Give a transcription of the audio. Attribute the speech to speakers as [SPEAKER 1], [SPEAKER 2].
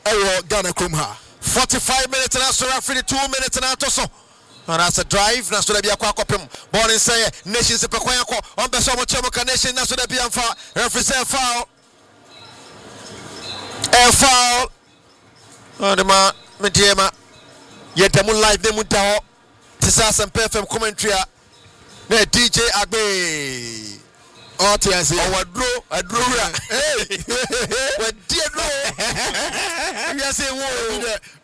[SPEAKER 1] ɛwɔ Ghana krom ha
[SPEAKER 2] 45 minutes na so referee 2 minutes na to so and that's a drive na so da bia kwa kopem ball in say Nations pekwan akọ on be so mo chemo ka Nation na so da bia mfa referee say foul the man Mediema yetemu live dem ta ho tisasem FM commentary na DJ Agbe
[SPEAKER 1] OTNC
[SPEAKER 2] adro we die adro we say wo